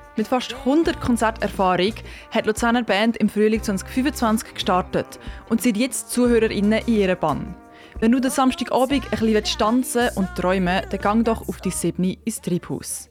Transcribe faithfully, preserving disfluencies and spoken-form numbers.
Mit fast hundert Konzerterfahrung hat die Luzerner Band im Frühling zwanzig fünfundzwanzig gestartet und sind jetzt ZuhörerInnen in ihrer Bann. Wenn du den Samstagabend ein bisschen tanzen und träumen willst, dann gang doch auf die sieben ins Treibhaus.